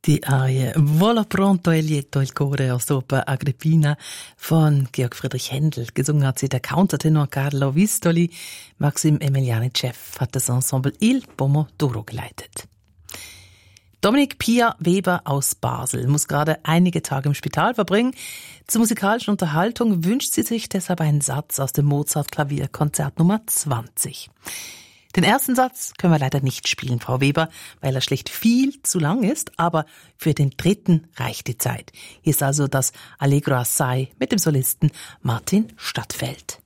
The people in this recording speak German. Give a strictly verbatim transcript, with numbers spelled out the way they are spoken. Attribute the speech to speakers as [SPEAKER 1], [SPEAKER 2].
[SPEAKER 1] Die Arie Vola pronto e lieto il core aus der Oper Agrippina von Georg Friedrich Händel. Gesungen hat sie der Countertenor Carlo Vistoli. Maxim Emelianitschew hat das Ensemble Il Pomodoro geleitet. Dominik Pia Weber aus Basel muss gerade einige Tage im Spital verbringen. Zur musikalischen Unterhaltung wünscht sie sich deshalb einen Satz aus dem Mozart-Klavierkonzert Nummer zwanzig. Den ersten Satz können wir leider nicht spielen, Frau Weber, weil er schlicht viel zu lang ist, aber für den dritten reicht die Zeit. Hier ist also das Allegro assai mit dem Solisten Martin Stadtfeld.